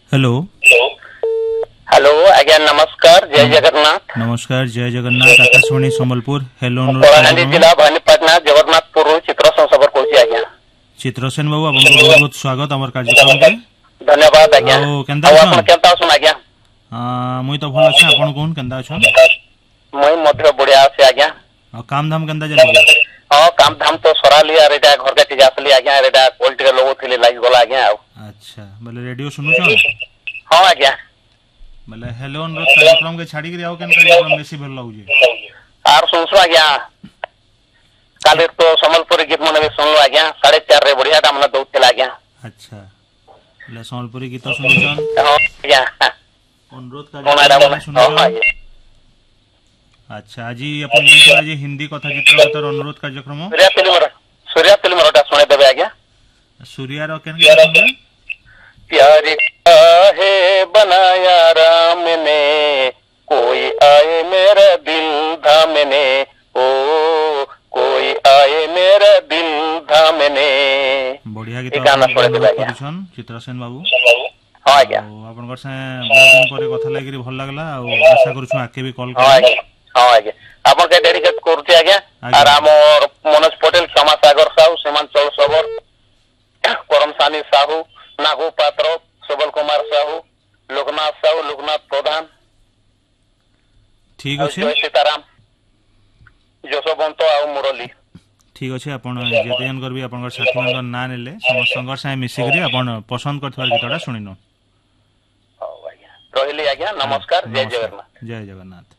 Hello hello आज्ञा नमस्कार जय जगन्नाथ। नमस्कार जय जगन्नाथ आकाशवाणी संबलपुर हेलो कलाहांडी जिला भवानीपाटना जगन्नाथपुर चित्रसेन सबर कहूँ आज्ञा। चित्रसेन बाबू आपको बहुत बहुत स्वागत आमर कार्यक्रम के। धन्यवाद आज्ञा। आओ केंता आपण केंता अछन आज्ञा? मुई तो भल अछि आपण कोन केंता अछन? मुई मध्य बढ़िया अछि आज्ञा। आ काम धाम केंता चली? हां काम धाम तो सराली आ रेटा घर के टिक आसली आज्ञा रेटा क्वालिटी लगोथिले लागि गला आज्ञा। अच्छा बोले रेडियो सुनु छ? हां आज्ञा बोले हेलो अनुरोध कार्यक्रम के छाड़ी के आओ केन कार्यक्रम बेसी भल लागु जे आर सुनसु आज्ञा। काले तो संबलपुरी गीत मन भी सुनलो आज्ञा 4:30 रे बढ़िया ता मन दउथिला आज्ञा। अच्छा ले संबलपुरी गीत सुनुछन? हां आज्ञा अनुरोध कार्यक्रम सुनुछन? अच्छा आज अपन आज हिंदी कथा चित्रगीतर अनुरोध कार्यक्रम सूर्या फिल्म रोटा सुने देबे आज्ञा। सूर्या रो केन गीत सुनबे? प्यार है बनाया राम ने कोई आए मेरा दिल थामने ओ कोई आए मेरा दिल थामने। बढ़िया गीत करिछन चित्रसेन बाबू। हां आज्ञा आपन से बहुत दिन पर कथा लागि भल लागला आ आशा करू आके भी कॉल कर। हां आज्ञा आपन के डेडिकेट करते आज्ञा। और हमर मनोज पटेल क्षमा सागर साहू सीमांचल सबर करमसानी साहू नागू पात्र सबल कुमार साहू लोकनाथ साहू लोकनाथ प्रधान ठीक अछि सीताराम जसवंत आ मुरली ठीक अछि आपण जेतेन करबी आपन साथी मन ना नेले समस्त संघर्ष से मिसी करी आपण पसंद करथवार गीतडा सुनिनो। हां आज्ञा रहली आज्ञा नमस्कार जय जगन्नाथ। जय जगन्नाथ।